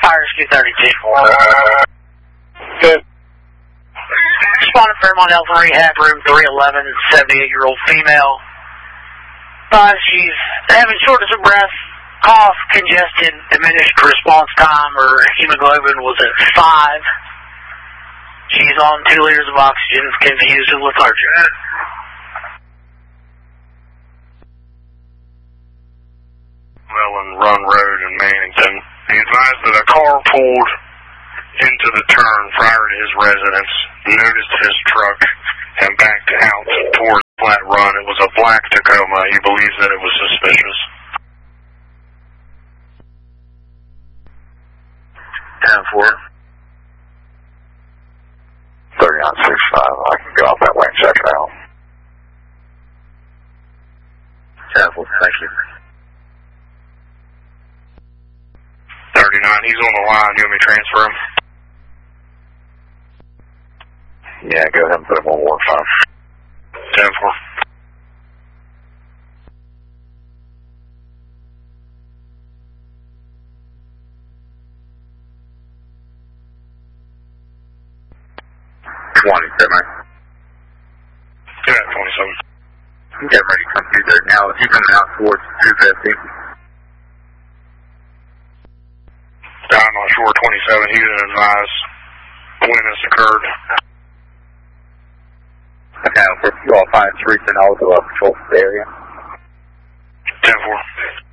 Fire Rescue 32. Good. Responded Fairmont Health Rehab Room 311, 78-year-old female. She's having shortness of breath, cough, congested, diminished response time. Her hemoglobin was at 5. She's on 2 liters of oxygen, confused and lethargic. Mellon Run Road in Mannington. He advised that a car pulled into the turn prior to his residence, noticed his truck, and backed out towards Flat Run. It was a black Tacoma. He believes that it was suspicious. 10-4. 3965. I can go off that way and check it out. 10-4. Thank you. 39. He's on the line. You want me to transfer him? Yeah, go ahead and put him on Ward 5. 10-4. Yeah, 27. I'm getting ready to come through there now. Is he coming out towards 250? I'm not sure. 27. He didn't advise when this occurred. Okay, you all find streets and all the patrol area. 10-4.